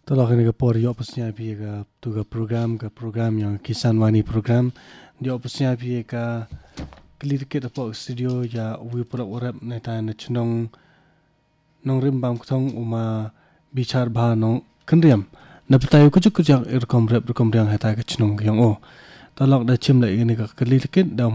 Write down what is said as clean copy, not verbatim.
Tolak ini ke por yo pasnya pi ka tu ka program yang Kisan Wani program yo pasnya pi ka kliket apa studio ya wi pura urap neta na chnong nong rimbam kthong uma bichar bha nong kendriam na patayo kujuk kujak irkom rap rekom riang hata ka chnong yang o talak da chim la ini ka kliket da